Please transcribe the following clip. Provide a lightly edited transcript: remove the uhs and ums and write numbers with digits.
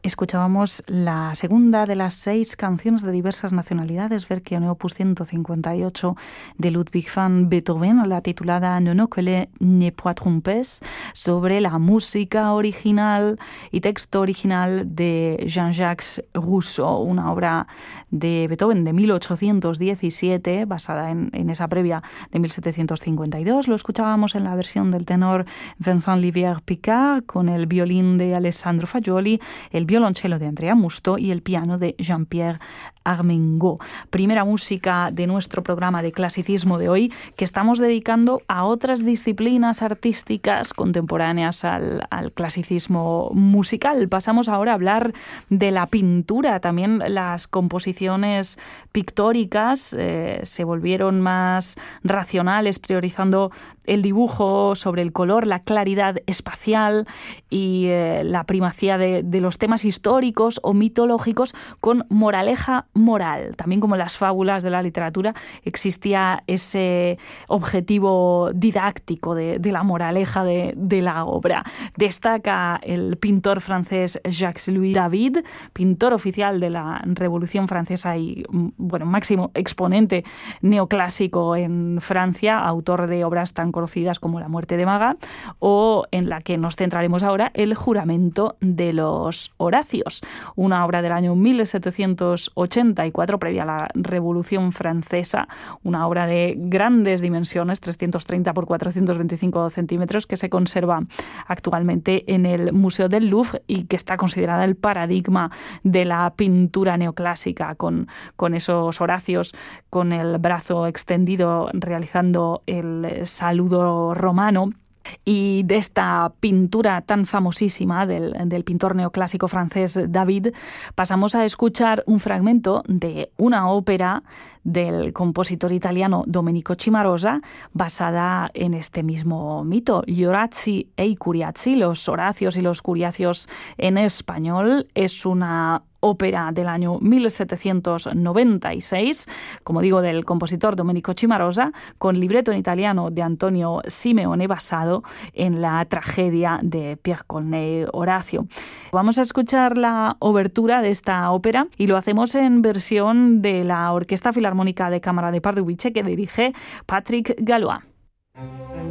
Escuchábamos la segunda de las 6 canciones de diversas nacionalidades, Werke opus 158 de Ludwig van Beethoven, la titulada Ne noquele ne point trompes, sobre la música original y texto original de Jean-Jacques Rousseau, una obra de Beethoven de 1817, basada en esa previa de 1752. Lo escuchábamos en la versión del tenor Vincent Livière-Picard, con el violín de Alessandro Fagioli, el violonchelo de Andrea Musto y el piano de Jean-Pierre Armengaud. Primera música de nuestro programa de clasicismo de hoy, que estamos dedicando a otras disciplinas artísticas contemporáneas al clasicismo musical. Pasamos ahora a hablar de la pintura. También las composiciones pictóricas se volvieron más racionales, priorizando el dibujo sobre el color, la claridad espacial y la primacía de los temas históricos o mitológicos con moraleja moral. También, como en las fábulas de la literatura, existía ese objetivo didáctico de la moraleja de la obra. Destaca el pintor francés Jacques-Louis David, pintor oficial de la Revolución Francesa y, bueno, máximo exponente neoclásico en Francia, autor de obras tan conocidas como La muerte de Magat, o en la que nos centraremos ahora, El juramento de los Horacios, una obra del año 1784, previa a la Revolución Francesa, una obra de grandes dimensiones, 330 por 425 centímetros, que se conserva actualmente en el Museo del Louvre y que está considerada el paradigma de la pintura neoclásica, con esos Horacios con el brazo extendido realizando el saludo romano. Y de esta pintura tan famosísima del pintor neoclásico francés David, pasamos a escuchar un fragmento de una ópera del compositor italiano Domenico Cimarosa, basada en este mismo mito, Gli Orazii e i Curiazi, los Horacios y los Curiacios en español. Es una ópera del año 1796, como digo, del compositor Domenico Cimarosa, con libreto en italiano de Antonio Simeone, basado en la tragedia de Pierre Corneille, Horacio. Vamos a escuchar la obertura de esta ópera y lo hacemos en versión de la Orquesta Filarmónica de Cámara de Pardubice, que dirige Patrick Gallois.